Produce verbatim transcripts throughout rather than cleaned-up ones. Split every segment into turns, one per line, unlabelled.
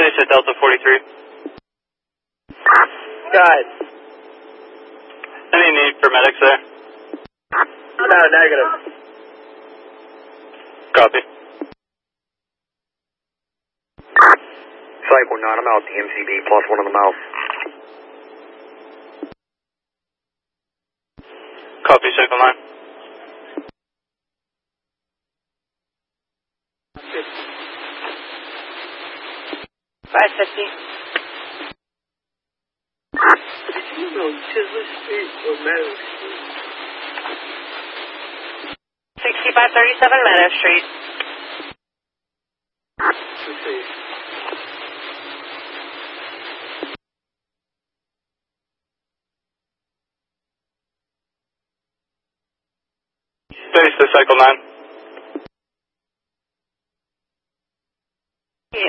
Finish at Delta forty-three.
Go ahead.
Any need for medics there?
No, negative.
Copy.
Flight one nine, I'm out the M C B, plus one on the mouth.
Copy, Cycle nine.
five fifty.
You know, Chisholm Street or Meadow Street?
sixty-five thirty-seven Meadow Street.
Let's see.
Finish to Cycle nine.
Yeah.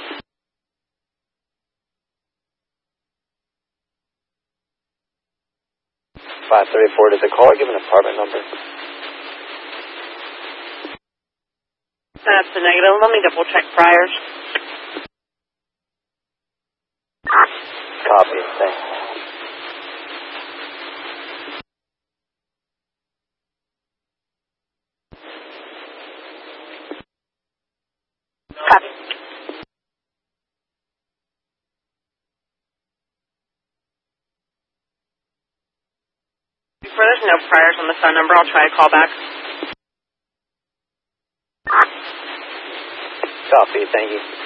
five thirty-four, does the caller give an apartment number?
That's a negative. Let me double check priors.
Copy, thanks.
Copy. Before there's no priors on the phone number, I'll try to call back.
Copy, thank you.